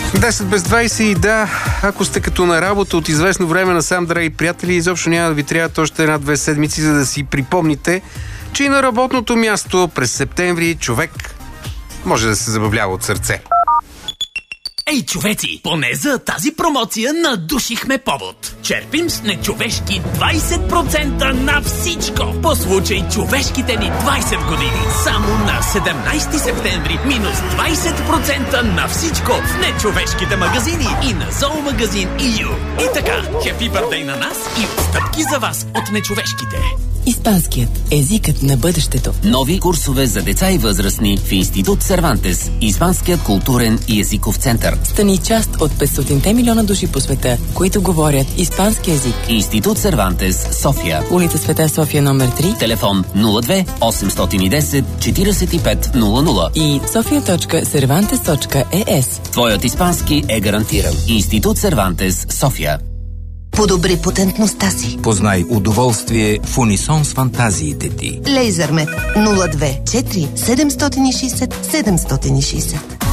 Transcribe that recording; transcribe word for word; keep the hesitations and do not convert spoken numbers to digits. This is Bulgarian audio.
десет без двайсет и да, ако сте като на работа от известно време насам, драги приятели, изобщо няма да ви трябват още една-две седмици, за да си припомните, че и на работното място през септември човек може да се забавлява от сърце. Ей, човеци, поне за тази промоция надушихме повод. Черпим с нечовешки двайсет процента на всичко. По случай човешките ни двайсет години. Само на седемнайсети септември минус двайсет процента на всичко в нечовешките магазини и на зоомагазин и ю. И така, хепи бърдей на нас и отстъпки за вас от нечовешките. Испанският езикът на бъдещето. Нови курсове за деца и възрастни в Институт Сервантес, Испанският културен и езиков център. Стани част от петстотин милиона души по света, които говорят испански език. Институт Сервантес, София. Улица Света София номер три. Телефон нула две осемстотин и десет четирийсет и пет нула нула и софия точка сервантес точка е ес. Твоят испански е гарантиран. Институт Сервантес, София. Подобри потентността си. Познай удоволствие в унисон с фантазиите ти. Лейзърмет нула две четири седемстотин и шейсет седемстотин и шейсет.